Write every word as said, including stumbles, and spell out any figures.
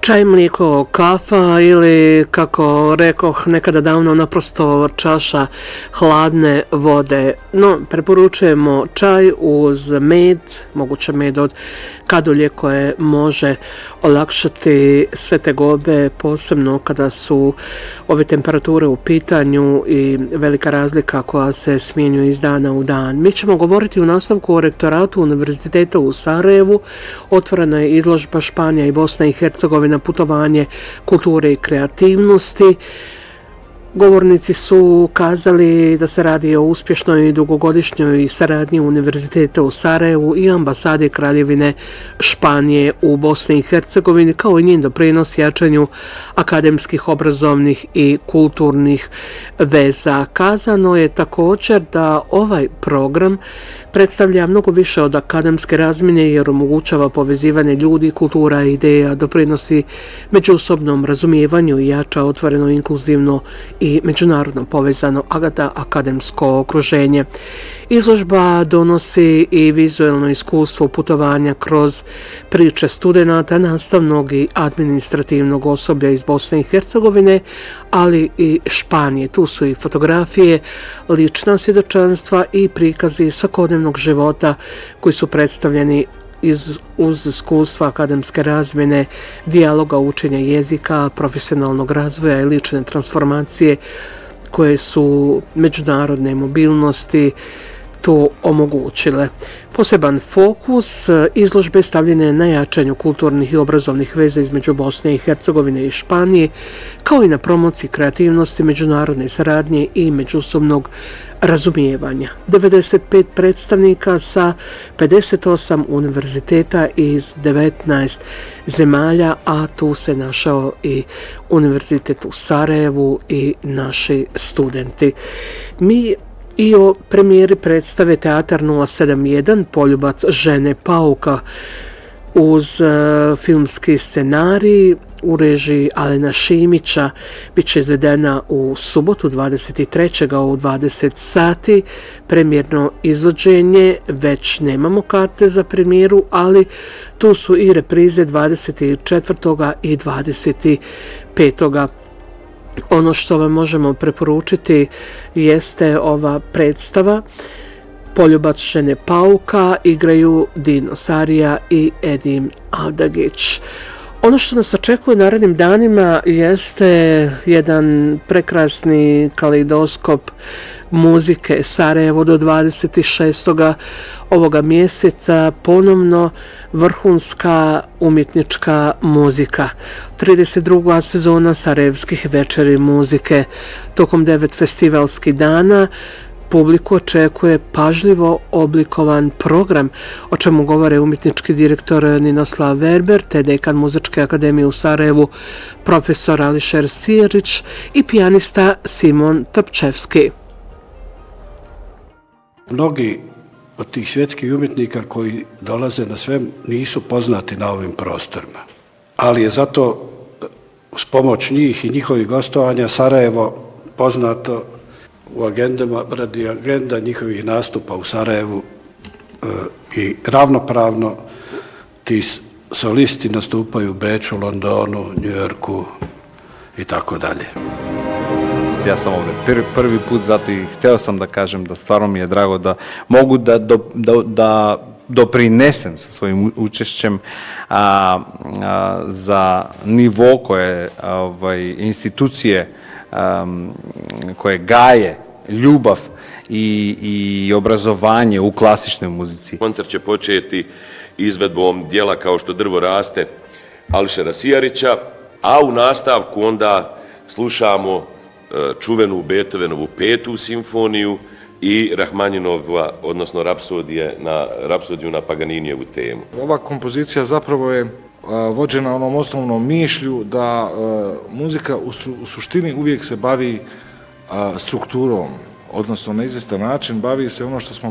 Čaj, mlijeko, kafa ili, kako rekoh nekada davno, naprosto čaša hladne vode. No, preporučujemo čaj uz med, moguće med od kadulje koje može olakšati sve tegobe, posebno kada su ove temperature u pitanju i velika razlika koja se smjenjuje iz dana u dan. Mi ćemo govoriti u nastavku o rektoratu Univerziteta u Sarajevu. Otvorena je izložba Španija i Bosna i Hercegovina, putovanje kulture i kreativnosti. Govornici su kazali da se radi o uspješnoj i dugogodišnjoj saradnji Univerziteta u Sarajevu i ambasade Kraljevine Španije u Bosni i Hercegovini, kao i njen doprinos jačanju akademskih, obrazovnih i kulturnih veza. Kazano je također da ovaj program predstavlja mnogo više od akademske razmjene jer omogućava povezivanje ljudi, kultura i ideja, doprinosi međusobnom razumijevanju i jača otvoreno, inkluzivno i međunarodno povezano akademsko okruženje. Izložba donosi i vizuelno iskustvo putovanja kroz priče studenata, nastavnog i administrativnog osoblja iz Bosne i Hercegovine, ali i Španije. Tu su i fotografije, lična svjedočanstva i prikazi svakodnevnog života koji su predstavljeni iz, uz iskustva akademske razmjene, dijaloga, učenja jezika, profesionalnog razvoja i lične transformacije koje su međunarodne mobilnosti to omogućile. Poseban fokus izložbe stavljen je na jačanju kulturnih i obrazovnih veza između Bosne i Hercegovine i Španije, kao i na promociji kreativnosti, međunarodne saradnje i međusobnog razumijevanja. devedeset pet predstavnika sa pedeset osam univerziteta iz devetnaest zemalja, a tu se našao i Univerzitet u Sarajevu i naši studenti. Mi i o premijeri predstave Teatar nula sedam jedan Poljubac žene pauka uz uh, filmski scenarij u režiji Alena Šimića bit će izvedena u subotu dvadeset trećeg u dvadeset sati. Premijerno izvođenje, već nemamo karte za premijeru, ali tu su i reprize dvadeset četvrtog i dvadeset petog Ono što vam možemo preporučiti jeste ova predstava Poljubac žene pauka, igraju Dino Sarija i Edim Aldagić. Ono što nas očekuje narednim danima jeste jedan prekrasni kaleidoskop muzike Sarajevo do dvadeset šestog ovoga mjeseca, ponovno vrhunska umjetnička muzika. trideset druga sezona Sarajevskih večeri muzike. Tokom devet festivalskih dana publiku očekuje pažljivo oblikovan program, o čemu govore umjetnički direktor Ninoslav Verber, te dekan Muzičke akademije u Sarajevu, profesor Ališer Sijerić i pijanista Simon Topčevski. Mnogi od tih svjetskih umjetnika koji dolaze na sve nisu poznati na ovim prostorima, ali je zato uz pomoć njih i njihovih gostovanja Sarajevo poznato u agendama, radi agenda njihovih nastupa u Sarajevu e, i ravnopravno ti solisti nastupaju u Beču, Londonu, Njujorku i tako dalje. Ja sam ovdje prvi, prvi put, zato i hteo sam da kažem da stvarno mi je drago da mogu da, do, da, da doprinesem sa svojim učešćem a, a, za nivo koje ovaj, institucije a, koje gaje ljubav i, i obrazovanje u klasičnoj muzici. Koncert će početi izvedbom dijela Kao što drvo raste Ališera Sijarića, a u nastavku onda slušamo čuvenu Beethovenovu petu simfoniju i Rahmaninova, odnosno rapsodije na, rapsodiju na Paganinijevu temu. Ova kompozicija zapravo je vođena onom osnovnom mišlju da muzika u, su, u suštini uvijek se bavi strukturom, odnosno na izvestan način bavi se ono što smo